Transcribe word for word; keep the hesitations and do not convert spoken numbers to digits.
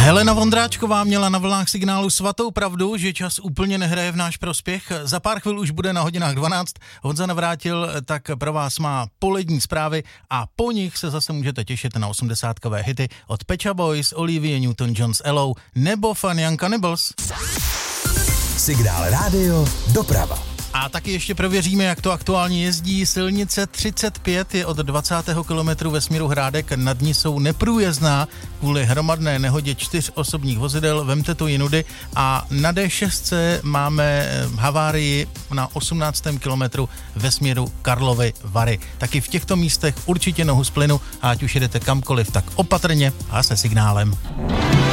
Helena Vondráčková měla na vlnách Signálu svatou pravdu, že čas úplně nehraje v náš prospěch. Za pár chvil už bude na hodinách dvanáct. Honza Navrátil tak pro vás má polední zprávy a po nich se zase můžete těšit na osmdesátkové hity od Pet Shop Boys, Olivia Newton-John s Elou nebo Fun Young Cannibals. Signál rádio doprava. A taky ještě prověříme, jak to aktuálně jezdí. Silnice třicet pět je od dvacátého kilometru ve směru Hrádek nad ní jsou neprůjezdná kvůli hromadné nehodě čtyř osobních vozidel. Vemte to jinudy. A na D šest máme havárii na osmnáctém kilometru ve směru Karlovy Vary. Taky v těchto místech určitě nohu z plynu a ať už jedete kamkoliv, tak opatrně a se signálem.